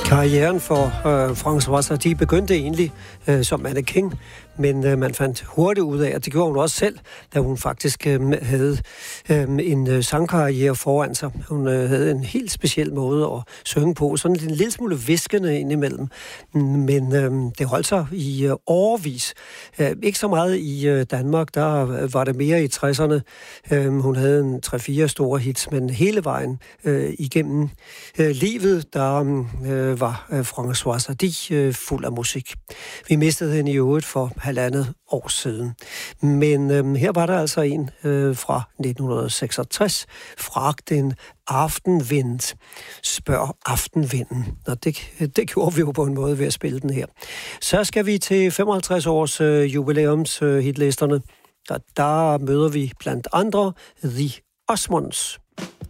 Karrieren for Françoise Hardy begyndte egentlig som mannequin, men man fandt hurtigt ud af, at det gjorde hun også selv, da hun faktisk havde en sangkarriere foran sig. Hun havde en helt speciel måde at synge på, sådan en lille smule hviskende indimellem, men det holdt sig i årevis. Ikke så meget i Danmark, der var det mere i 60'erne. Hun havde en 3-4 store hits, men hele vejen igennem livet, der var Françoise Hardy fuld af musik. Vi mistede hende i øvrigt for 1,5 år siden. Men her var der altså en fra 1966, Frag den Aftenwind, spørg aftenvinden. Og det gjorde vi jo på en måde ved at spille den her. Så skal vi til 55 års jubilæums hitlisterne. Der møder vi blandt andre The Osmonds.